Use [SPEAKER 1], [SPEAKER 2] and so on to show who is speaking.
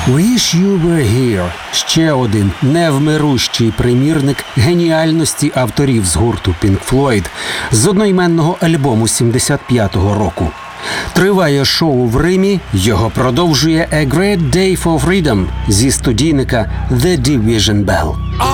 [SPEAKER 1] Wish You Were Here – ще один невмирущий примірник геніальності авторів з гурту Pink Floyd з одноіменного альбому 75-го року. Триває шоу в Римі, його продовжує A Great Day for Freedom зі студійника The Division Bell.